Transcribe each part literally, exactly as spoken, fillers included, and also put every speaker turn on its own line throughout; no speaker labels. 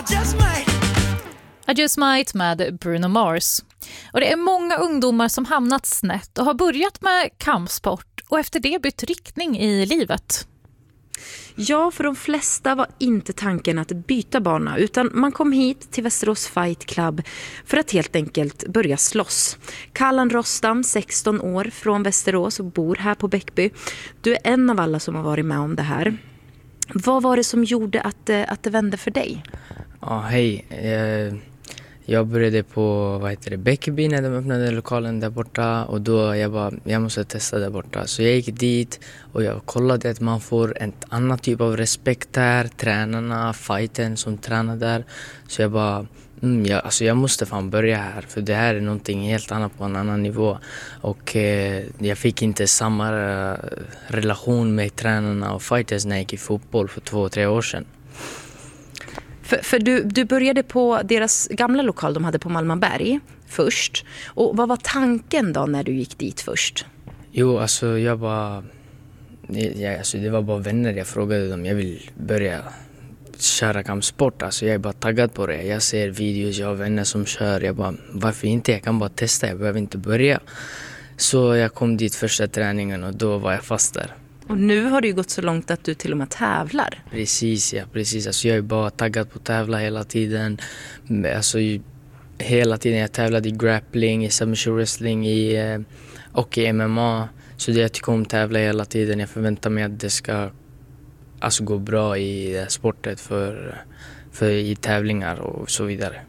just might.
I Just Might med Bruno Mars. Och det är många ungdomar som hamnat snett och har börjat med kampsport och efter det bytt riktning i livet.
Ja, för de flesta var inte tanken att byta bana utan man kom hit till Västerås Fight Club för att helt enkelt börja slåss. Kallan Rostam, sexton år, från Västerås och bor här på Bäckby. Du är en av alla som har varit med om det här. Vad var det som gjorde att, att det vände för dig?
Ja, hej. Eh, jag började på, vad heter det, Bäckby när de öppnade lokalen där borta. Och då jag bara, jag måste testa där borta. Så jag gick dit och jag kollade att man får en annan typ av respekt där. Tränarna, fighten som tränar där. Så jag bara, mm, jag, alltså jag måste fan börja här. För det här är någonting helt annat på en annan nivå. Och eh, jag fick inte samma uh, relation med tränarna och fighters när jag gick i fotboll för två, tre år sedan.
För, för du, du började på deras gamla lokal de hade på Malmaberg först. Och vad var tanken då när du gick dit först?
Jo, alltså jag bara... Jag, alltså det var bara vänner. Jag frågade dem, jag vill börja köra kampsport. Alltså jag är bara taggad på det. Jag ser videos, jag har vänner som kör. Jag bara, varför inte? Jag kan bara testa, jag behöver inte börja. Så jag kom dit första träningen och då var jag fast där.
Och nu har det ju gått så långt att du till och med tävlar.
Precis, ja, precis. Alltså jag är bara taggad på att tävla hela tiden. Alltså hela tiden jag tävlade i grappling, i submission wrestling i, och i M M A. Så det jag tycker om att tävla hela tiden. Jag förväntar mig att det ska alltså gå bra i det här sportet för, för i tävlingar och så vidare.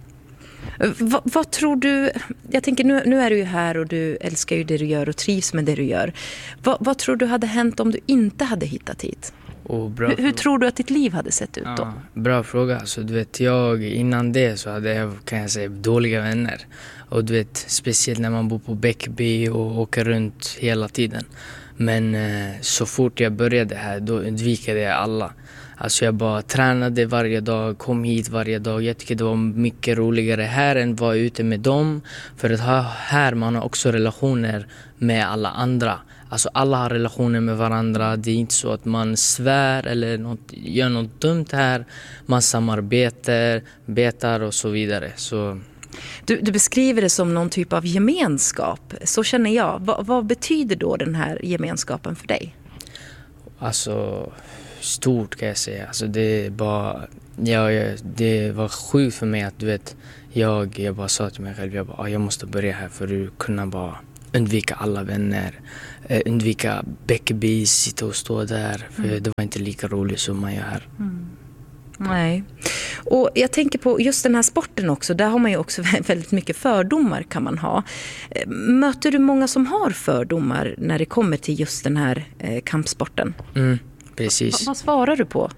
Va, vad tror du, jag tänker nu, nu är du ju här och du älskar ju det du gör och trivs med det du gör. Va, vad tror du hade hänt om du inte hade hittat hit?
Och bra
hur, hur tror du att ditt liv hade sett ut då?
Ja, bra fråga. Alltså, du vet, jag innan det så hade jag, kan jag säga, dåliga vänner. Och du vet, speciellt när man bor på Bäckby och åker runt hela tiden. Men eh, så fort jag började här, då undvikade jag alla. Alltså jag bara tränade varje dag, kom hit varje dag. Jag tycker det var mycket roligare här än att vara ute med dem. För att här man har också relationer med alla andra. Alltså alla har relationer med varandra. Det är inte så att man svär eller något, gör något dumt här. Man samarbetar, betar och så vidare. Så...
Du, du beskriver det som någon typ av gemenskap. Så känner jag. Va, vad betyder då den här gemenskapen för dig?
Alltså... stort kan jag säga. Alltså det bara, ja, det var sjukt för mig att du vet, jag, jag bara sa till mig själv, jag, bara, ah, jag måste börja här för att kunna bara undvika alla vänner, eh, undvika Bäckby, sitta och stå där, för mm. det var inte lika roligt som man gör här.
Mm. Nej. Och jag tänker på just den här sporten också, där har man ju också väldigt mycket fördomar kan man ha. Möter du många som har fördomar när det kommer till just den här eh, kampsporten?
Mm. Precis.
V- vad svarar du på?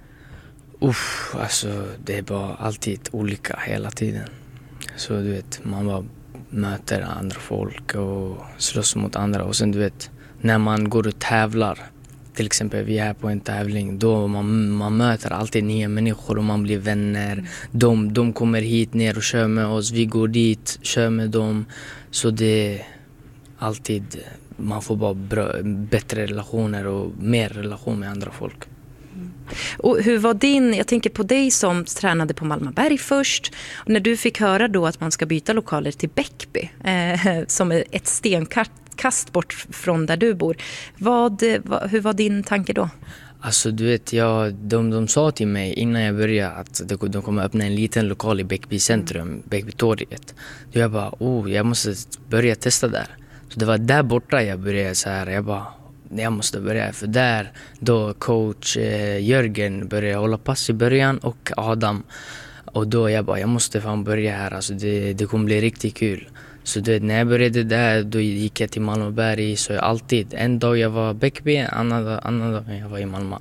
Uff, alltså det är bara alltid olika hela tiden. Så du vet, man bara möter andra folk och slåss mot andra. Och sen du vet, när man går och tävlar, till exempel vi är här på en tävling, då man, man möter alltid nya människor och man blir vänner. Mm. De, de kommer hit ner och kör med oss, vi går dit, kör med dem. Så det är alltid... man får bara bra, bättre relationer och mer relation med andra folk.
Mm. Och hur var din, jag tänker på dig som tränade på Malmaberg först. Och när du fick höra då att man ska byta lokaler till Bäckby, eh, som är ett stenkast bort från där du bor. Vad, vad, hur var din tanke då?
Alltså du vet, jag, de, de sa till mig innan jag började att de, de kommer öppna en liten lokal i Bäckby centrum, mm. Bäckbytorget. Då jag bara, oh, jag måste börja testa där. Så det var där borta jag började så här. Jag bara, jag måste börja. För där, då coach eh, Jörgen började hålla pass i början och Adam. Och då jag bara, jag måste fan börja här. Alltså det, det kommer bli riktigt kul. Så det, när jag började där, då gick jag till Malmöberg. Så jag alltid, en dag jag var Bäckby, en annan, annan dag jag var i Malmö.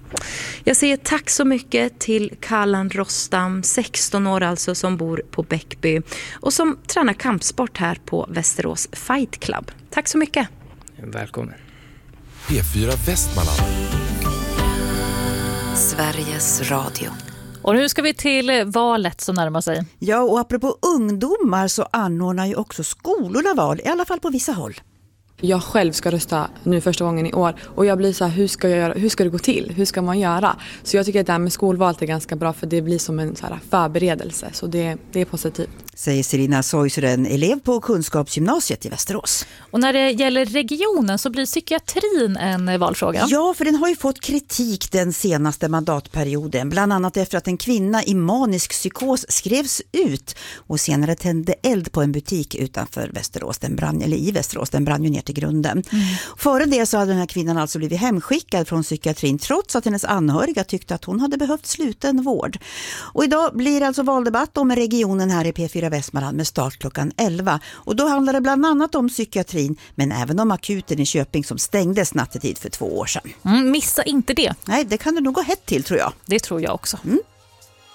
Jag säger tack så mycket till Kallan Rostam, sexton år alltså, som bor på Bäckby och som tränar kampsport här på Västerås Fight Club. Tack så mycket.
Välkommen.
P fyra Västmanland.
Sveriges Radio.
Och nu ska vi till valet som närmar sig.
Ja, och apropå ungdomar så anordnar ju också skolorna val, i alla fall på vissa håll.
Jag själv ska rösta nu första gången i år och jag blir så här, hur ska jag göra, hur ska det gå till? Hur ska man göra? Så jag tycker att det här med skolvalet är ganska bra för det blir som en så här förberedelse, så det, det är positivt.
Säger Serina Soisuren, elev på Kunskapsgymnasiet i Västerås.
Och när det gäller regionen så blir psykiatrin en valfråga.
Ja, för den har ju fått kritik den senaste mandatperioden. Bland annat efter att en kvinna i manisk psykos skrevs ut och senare tände eld på en butik utanför Västerås. Den brann, eller i Västerås, den brann ju ner till grunden. Mm. Före det så hade den här kvinnan alltså blivit hemskickad från psykiatrin trots att hennes anhöriga tyckte att hon hade behövt sluten vård. Och idag blir det alltså valdebatt om regionen här i P fyra Västmanland med start klockan elva. Och då handlar det bland annat om psykiatrin men även om akuten i Köping som stängdes nattetid för två år sedan.
Mm, missa inte det.
Nej, det kan du nog gå hett till tror jag.
Det tror jag också.
Mm.